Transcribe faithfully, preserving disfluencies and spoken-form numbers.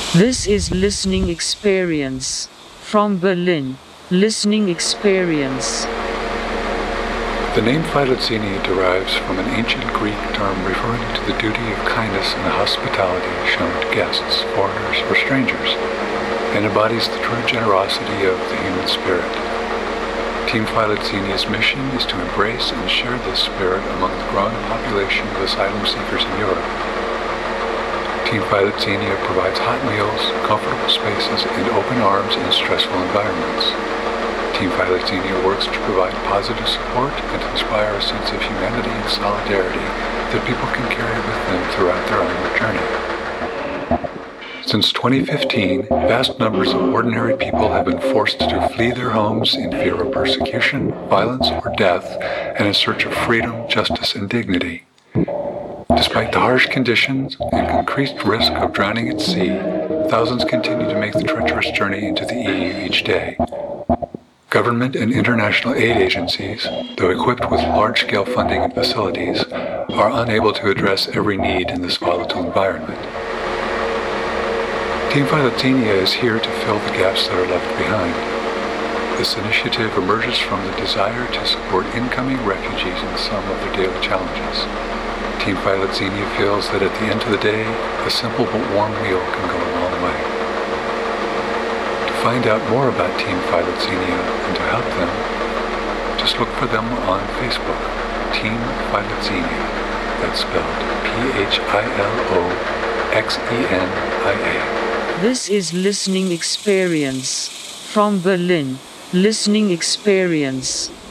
This is Listening Experience. From Berlin, Listening Experience. The name Philoxenia derives from an ancient Greek term referring to the duty of kindness and hospitality shown to guests, foreigners, or strangers, and embodies the true generosity of the human spirit. Team Philoxenia's mission is to embrace and share this spirit among the growing population of asylum seekers in Europe. Team Philoxenia provides hot meals, comfortable spaces, and open arms in stressful environments. Team Philoxenia works to provide positive support and to inspire a sense of humanity and solidarity that people can carry with them throughout their onward journey. Since twenty fifteen, vast numbers of ordinary people have been forced to flee their homes in fear of persecution, violence, or death, and in search of freedom, justice, and dignity. Despite the harsh conditions and increased risk of drowning at sea, thousands continue to make the treacherous journey into the E U each day. Government and international aid agencies, though equipped with large-scale funding and facilities, are unable to address every need in this volatile environment. Team Philoxenia is here to fill the gaps that are left behind. This initiative emerges from the desire to support incoming refugees in some of their daily challenges. Team Philoxenia feels that at the end of the day, a simple but warm meal can go a long way. To find out more about Team Philoxenia and to help them, just look for them on Facebook, Team Philoxenia. That's spelled P H I L O X E N I A. This is Listening Experience. From Berlin, Listening Experience.